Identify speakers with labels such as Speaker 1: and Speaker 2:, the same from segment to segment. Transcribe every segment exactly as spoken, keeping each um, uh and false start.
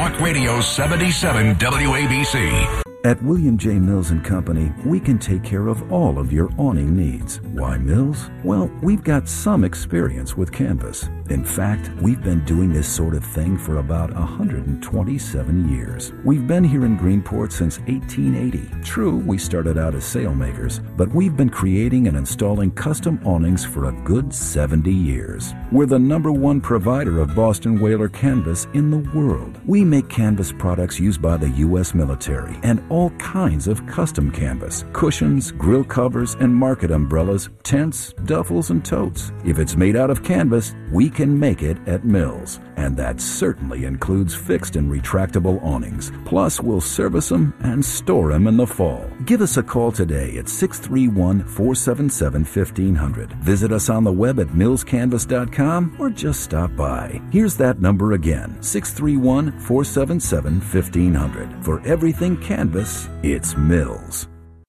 Speaker 1: Talk Radio seventy-seven W A B C.
Speaker 2: At William J. Mills and Company, we can take care of all of your awning needs. Why Mills? Well, we've got some experience with canvas. In fact, we've been doing this sort of thing for about one hundred twenty-seven years. We've been here in Greenport since eighteen eighty. True, we started out as sailmakers, but we've been creating and installing custom awnings for a good seventy years. We're the number one provider of Boston Whaler canvas in the world. We make canvas products used by the U S military and all kinds of custom canvas, cushions, grill covers, and market umbrellas, tents, duffels, and totes. If it's made out of canvas, we can make it at Mills. And that certainly includes fixed and retractable awnings. Plus, we'll service them and store them in the fall. Give us a call today at six three one, four seven seven, one five zero zero. Visit us on the web at mills canvas dot com or just stop by. Here's that number again, six three one, four seven seven, one five zero zero. For everything canvas, it's Mills.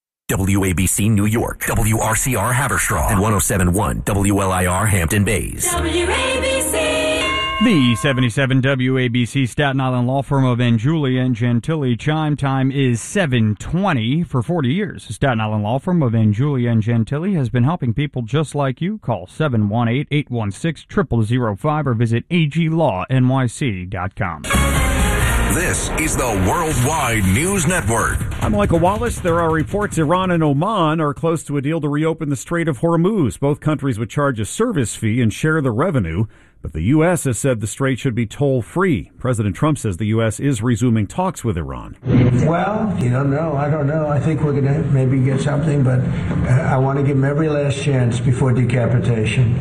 Speaker 3: W A B C New York, W R C R Haverstraw, and one oh seven point one W L I R Hampton Bays.
Speaker 4: W A B C.
Speaker 5: The seventy-seven W A B C Staten Island law firm of Angiulia and Gentili. Chime time is seven twenty. For forty years, the Staten Island law firm of Angiulia and Gentili has been helping people just like you. Call seven one eight, eight one six, zero zero zero five or visit a g law n y c dot com.
Speaker 1: This is the Worldwide News Network.
Speaker 6: I'm Michael Wallace. There are reports Iran and Oman are close to a deal to reopen the Strait of Hormuz. Both countries would charge a service fee and share the revenue, but the U S has said the strait should be toll-free. President Trump says the U S is resuming talks with Iran.
Speaker 7: Well, you don't know. I don't know. I think we're going to maybe get something, but I want to give them every last chance before decapitation.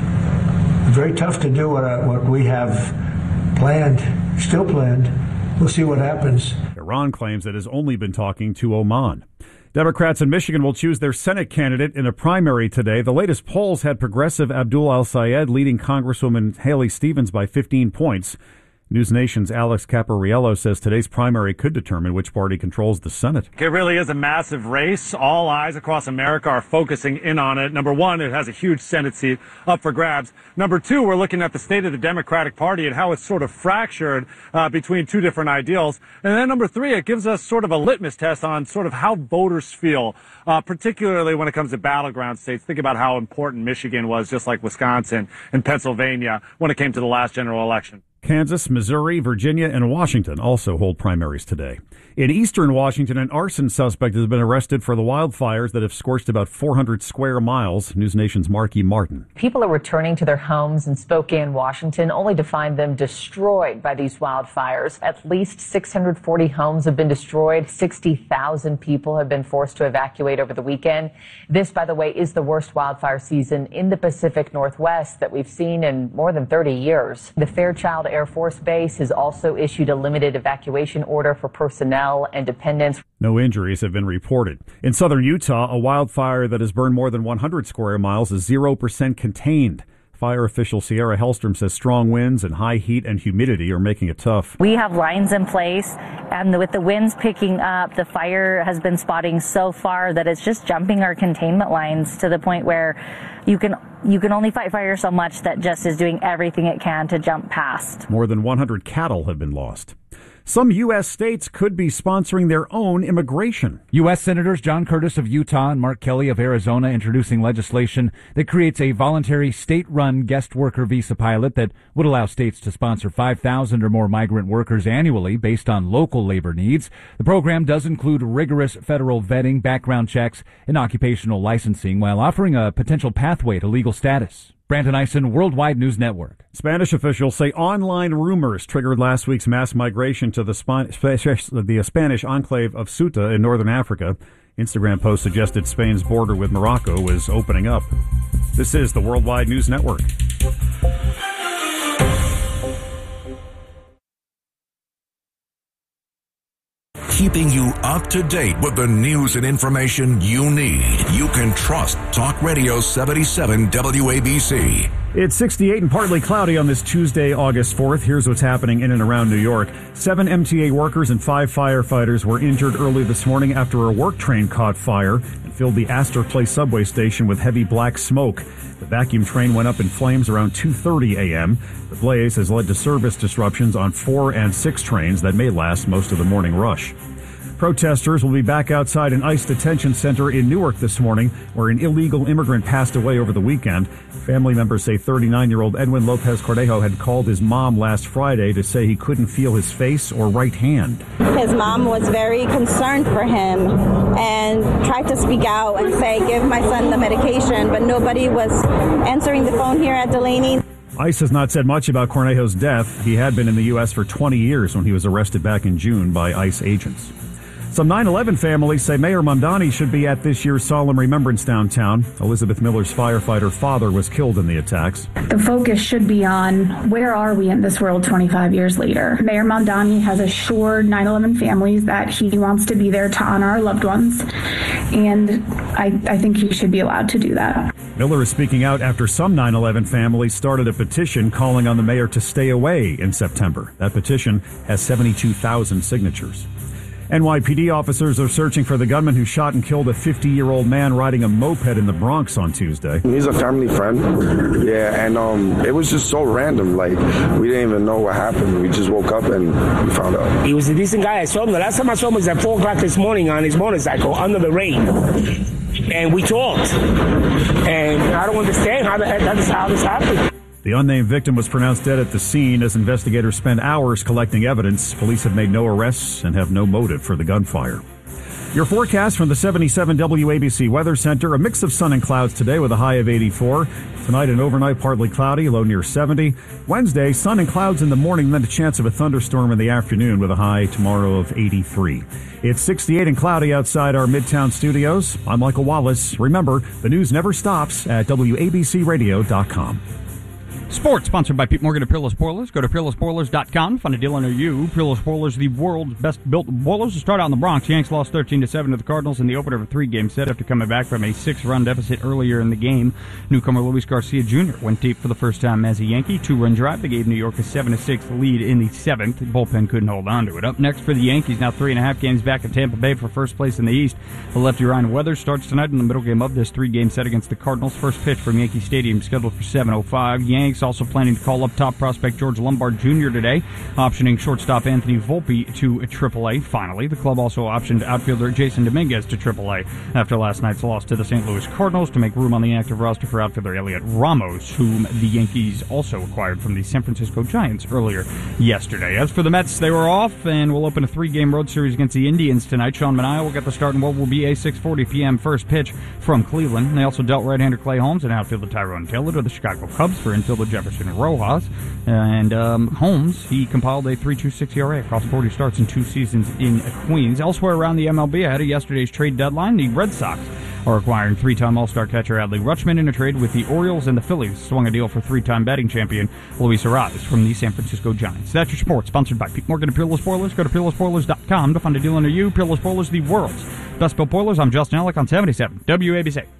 Speaker 7: It's very tough to do what, I, what we have planned, still planned. We'll see what happens.
Speaker 6: Iran claims it has only been talking to Oman. Democrats in Michigan will choose their Senate candidate in a primary today. The latest polls had progressive Abdul Al-Sayed leading Congresswoman Haley Stevens by fifteen points. News Nation's Alex Capariello says today's primary could determine which party controls the Senate.
Speaker 8: It really is a massive race. All eyes across America are focusing in on it. Number one, it has a huge Senate seat up for grabs. Number two, we're looking at the state of the Democratic Party and how it's sort of fractured uh, between two different ideals. And then number three, it gives us sort of a litmus test on sort of how voters feel, uh, particularly when it comes to battleground states. Think about how important Michigan was, just like Wisconsin and Pennsylvania, when it came to the last general election.
Speaker 6: Kansas, Missouri, Virginia, and Washington also hold primaries today. In eastern Washington, an arson suspect has been arrested for the wildfires that have scorched about four hundred square miles. News Nation's Marky Martin.
Speaker 9: People are returning to their homes in Spokane, Washington, only to find them destroyed by these wildfires. At least six hundred forty homes have been destroyed. sixty thousand people have been forced to evacuate over the weekend. This, by the way, is the worst wildfire season in the Pacific Northwest that we've seen in more than thirty years. The Fairchild Air Force Base has also issued a limited evacuation order for personnel and dependents.
Speaker 6: No injuries have been reported. In southern Utah, a wildfire that has burned more than one hundred square miles is zero percent contained. Fire official Sierra Hellstrom says strong winds and high heat and humidity are making it tough.
Speaker 10: We have lines in place, and with the winds picking up, the fire has been spotting so far that it's just jumping our containment lines to the point where you can you can only fight fire so much that just is doing everything it can to jump past.
Speaker 6: More than one hundred cattle have been lost. Some U S states could be sponsoring their own immigration.
Speaker 11: U S Senators John Curtis of Utah and Mark Kelly of Arizona introducing legislation that creates a voluntary state-run guest worker visa pilot that would allow states to sponsor five thousand or more migrant workers annually based on local labor needs. The program does include rigorous federal vetting, background checks, and occupational licensing while offering a potential pathway to legal status. Brandon Eisen, Worldwide News Network.
Speaker 6: Spanish officials say online rumors triggered last week's mass migration to the, Sp- the Spanish enclave of Ceuta in northern Africa. Instagram post suggested Spain's border with Morocco was opening up. This is the Worldwide News Network.
Speaker 1: Keeping you up to date with the news and information you need. You can trust Talk Radio seventy-seven W A B C.
Speaker 6: It's sixty-eight and partly cloudy on this Tuesday, August fourth. Here's what's happening in and around New York. Seven M T A workers and five firefighters were injured early this morning after a work train caught fire. filled the Astor Place subway station with heavy black smoke. The vacuum train went up in flames around two thirty a.m. The blaze has led to service disruptions on four and six trains that may last most of the morning rush. Protesters will be back outside an ICE detention center in Newark this morning, where an illegal immigrant passed away over the weekend. Family members say thirty-nine-year-old Edwin Lopez Cordejo had called his mom last Friday to say he couldn't feel his face or right hand.
Speaker 4: His mom was very concerned for him and tried to speak out and say, give my son the medication, but nobody was answering the phone here at Delaney.
Speaker 6: ICE has not said much about Cornejo's death. He had been in the U S for twenty years when he was arrested back in June by ICE agents. Some nine eleven families say Mayor Mamdani should be at this year's solemn remembrance downtown. Elizabeth Miller's firefighter father was killed in the attacks.
Speaker 12: The focus should be on where are we in this world twenty-five years later. Mayor Mamdani has assured nine eleven families that he wants to be there to honor our loved ones, and I, I think he should be allowed to do that.
Speaker 6: Miller is speaking out after some nine eleven families started a petition calling on the mayor to stay away in September. That petition has seventy-two thousand signatures. N Y P D officers are searching for the gunman who shot and killed a fifty-year-old man riding a moped in the Bronx on Tuesday.
Speaker 13: He's a family friend, yeah, and um, it was just so random. Like, we didn't even know what happened. We just woke up and we found out.
Speaker 14: He was a decent guy. I saw him. The last time I saw him was at four o'clock this morning on his motorcycle under the rain. And we talked. And I don't understand how the heck that is how this happened.
Speaker 6: The unnamed victim was pronounced dead at the scene as investigators spent hours collecting evidence. Police have made no arrests and have no motive for the gunfire. Your forecast from the seventy-seven W A B C Weather Center, a mix of sun and clouds today with a high of eighty-four. Tonight and overnight partly cloudy, low near seventy. Wednesday, sun and clouds in the morning, then a chance of a thunderstorm in the afternoon with a high tomorrow of eighty-three. It's sixty-eight and cloudy outside our Midtown studios. I'm Michael Wallace. Remember, the news never stops at W A B C radio dot com.
Speaker 5: Sports, sponsored by Pete Morgan of Peerless Boilers. Go to peerless boilers dot com. Find a deal near you. Peerless Boilers, the world's best-built boilers. To start out in the Bronx, Yanks lost thirteen to seven to the Cardinals in the opener of a three-game set after coming back from a six-run deficit earlier in the game. Newcomer Luis Garcia Junior went deep for the first time as a Yankee. Two-run drive. They gave New York a seven to six lead in the seventh. The bullpen couldn't hold on to it. Up next for the Yankees, now three and a half games back at Tampa Bay for first place in the East. The lefty Ryan Weathers starts tonight in the middle game of this three-game set against the Cardinals. First pitch from Yankee Stadium scheduled for seven oh five. Yanks also planning to call up top prospect George Lombard Junior today, optioning shortstop Anthony Volpe to triple A. Finally, the club also optioned outfielder Jason Dominguez to triple A after last night's loss to the Saint Louis Cardinals to make room on the active roster for outfielder Elliot Ramos, whom the Yankees also acquired from the San Francisco Giants earlier yesterday. As for the Mets, they were off and will open a three-game road series against the Indians tonight. Sean Manaea will get the start in what will be a six forty p.m. first pitch from Cleveland. They also dealt right-hander Clay Holmes and outfielder Tyrone Taylor to the Chicago Cubs for infielder Jefferson Rojas. And um, Holmes, he compiled a three point two six E R A across forty starts in two seasons in Queens. Elsewhere around the M L B, ahead of yesterday's trade deadline, the Red Sox are acquiring three-time All-Star catcher Adley Rutschman in a trade with the Orioles, and the Phillies swung a deal for three-time batting champion Luis Arraez from the San Francisco Giants. That's your sports, sponsored by Pete Morgan of Peerless Boilers. Go to peerless boilers dot com to find a deal near you. Peerless Boilers, the world's best-built boilers. I'm Justin Ellick on seventy-seven W A B C.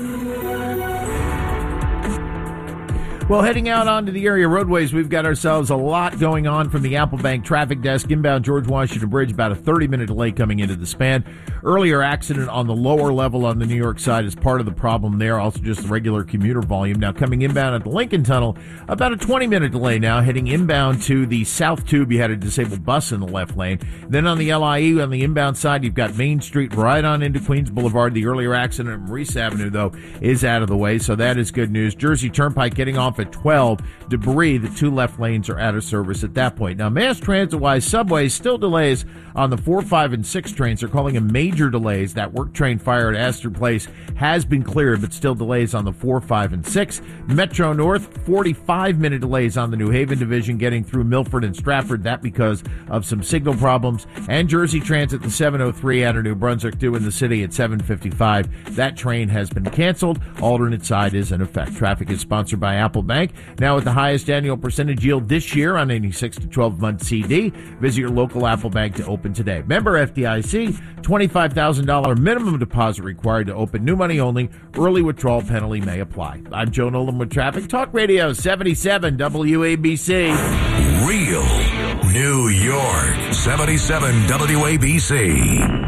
Speaker 15: Well, heading out onto the area roadways, we've got ourselves a lot going on from the Applebank traffic desk. Inbound George Washington Bridge, about a thirty-minute delay coming into the span. Earlier accident on the lower level on the New York side is part of the problem there. Also just the regular commuter volume. Now coming inbound at the Lincoln Tunnel, about a twenty-minute delay now. Heading inbound to the South Tube, you had a disabled bus in the left lane. Then on the L I E, on the inbound side, you've got Main Street right on into Queens Boulevard. The earlier accident at Maurice Avenue, though, is out of the way, so that is good news. Jersey Turnpike getting off at twelve. Debris, the two left lanes are out of service at that point. Now, mass transit-wise, subways still delays on the four, five, and six trains. They're calling them major delays. That work train fire at Astor Place has been cleared, but still delays on the four, five, and six. Metro North, forty-five minute delays on the New Haven division getting through Milford and Stratford. That because of some signal problems. And Jersey Transit, the seven oh three out of New Brunswick due in the city at seven fifty-five. That train has been canceled. Alternate side is in effect. Traffic is sponsored by Applebank. Now at the highest annual percentage yield this year on any six to twelve month C D. Visit your local Applebank to open today. Member F D I C, twenty-five thousand dollars minimum deposit required to open. New money only. Early withdrawal penalty may apply. I'm Joe Nolan with Traffic Talk Radio seventy-seven W A B C.
Speaker 1: Real New York, seventy-seven W A B C.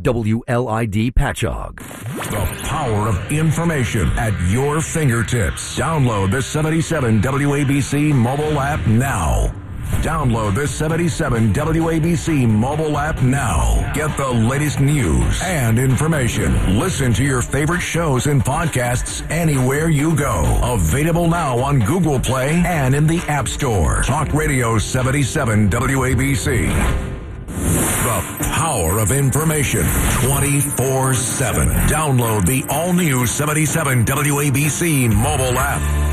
Speaker 3: W L I D Patchogue.
Speaker 1: The power of information at your fingertips. Download the seventy-seven W A B C mobile app now. Download the seventy-seven W A B C mobile app now. Get the latest news and information. Listen to your favorite shows and podcasts anywhere you go. Available now on Google Play and in the App Store. Talk Radio seventy-seven W A B C. The power of information twenty-four seven. Download the all-new seventy-seven W A B C mobile app.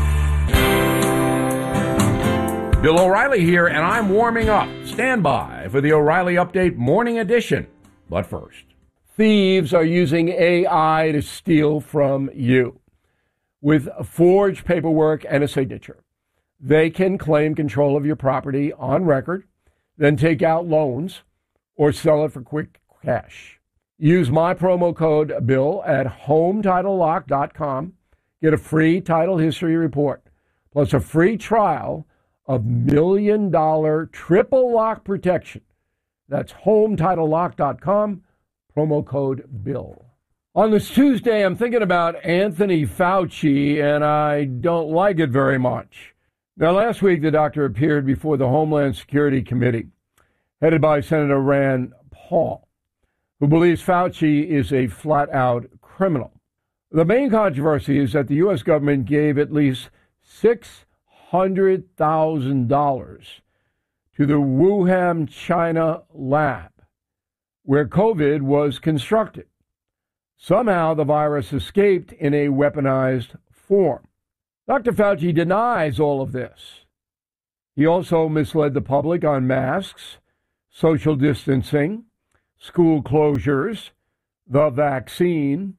Speaker 16: Bill O'Reilly here, and I'm warming up. Stand by for the O'Reilly Update Morning Edition. But first, thieves are using A I to steal from you. With forged paperwork and a signature, they can claim control of your property on record, then take out loans or sell it for quick cash. Use my promo code BILL at home title lock dot com. Get a free title history report, plus a free trial of million dollar triple lock protection. That's home title lock dot com, promo code BILL. On this Tuesday, I'm thinking about Anthony Fauci, and I don't like it very much. Now, last week, the doctor appeared before the Homeland Security Committee, headed by Senator Rand Paul, who believes Fauci is a flat-out criminal. The main controversy is that the U S government gave at least six hundred thousand dollars to the Wuhan, China lab where COVID was constructed. Somehow the virus escaped in a weaponized form. Doctor Fauci denies all of this. He also misled the public on masks, social distancing, school closures, the vaccine,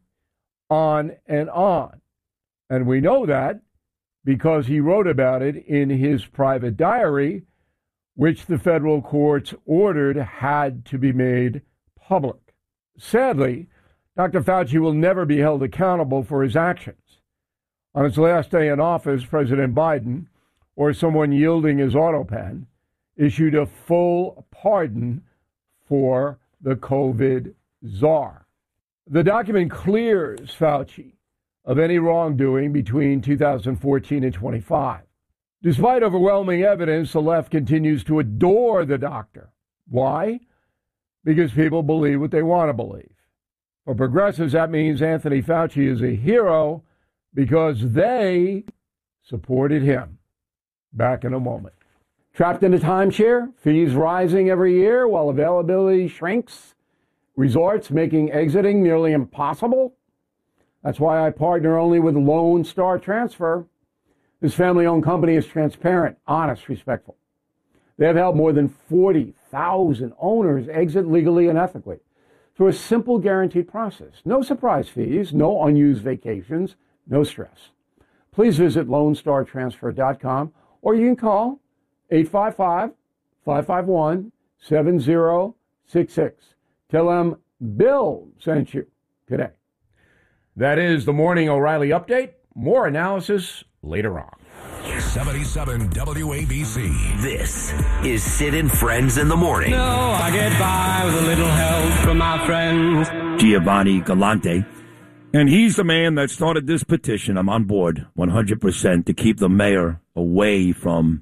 Speaker 16: on and on. And we know that because he wrote about it in his private diary, which the federal courts ordered had to be made public. Sadly, Doctor Fauci will never be held accountable for his actions. On his last day in office, President Biden, or someone yielding his auto pen, issued a full pardon for the COVID czar. The document clears Fauci of any wrongdoing between two thousand fourteen and twenty-five. Despite overwhelming evidence, the left continues to adore the doctor. Why? Because people believe what they want to believe. For progressives, that means Anthony Fauci is a hero because they supported him. Back in a moment. Trapped in a timeshare, fees rising every year while availability shrinks, resorts making exiting nearly impossible. That's why I partner only with Lone Star Transfer. This family-owned company is transparent, honest, respectful. They have helped more than forty thousand owners exit legally and ethically through a simple guaranteed process. No surprise fees, no unused vacations, no stress. Please visit lone star transfer dot com or you can call eight five five, five five one, seven zero six six. Tell them Bill sent you today. That is the Morning O'Reilly Update. More analysis later on.
Speaker 1: seventy-seven W A B C.
Speaker 3: This is Sid and Friends in the Morning.
Speaker 17: No, I get by with a little help from my friends.
Speaker 18: Giovanni Galante. And he's the man that started this petition. I'm on board one hundred percent to keep the mayor away from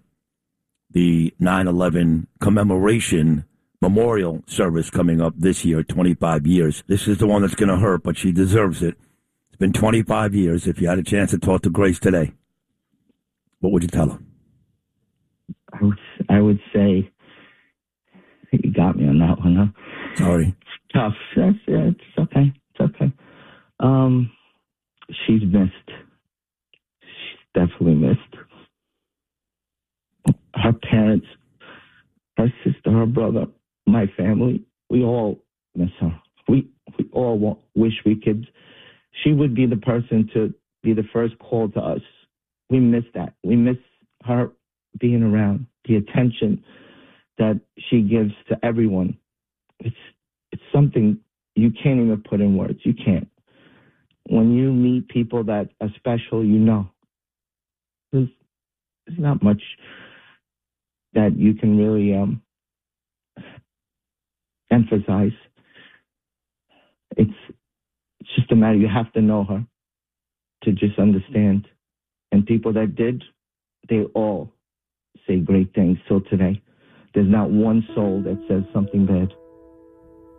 Speaker 18: the nine eleven commemoration memorial service coming up this year, twenty-five years. This is the one that's going to hurt, but she deserves it. It's been twenty-five years. If you had a chance to talk to Grace today, what would you tell her?
Speaker 19: I would, I would say, you got me on that one, huh?
Speaker 18: Sorry.
Speaker 19: It's tough. That's, yeah, it's okay. It's okay. Um, she's missed. She's definitely missed. Her parents, her sister, her brother, my family, we all miss her. We, we all want, wish we could. She would be the person to be the first call to us. We miss that. We miss her being around, the attention that she gives to everyone. It's it's something you can't even put in words. You can't. When you meet people that are special, you know. There's, there's not much that you can really um, emphasize. it's it's just a matter, you have to know her to just understand. And people that did, they all say great things till today. There's not one soul that says something bad.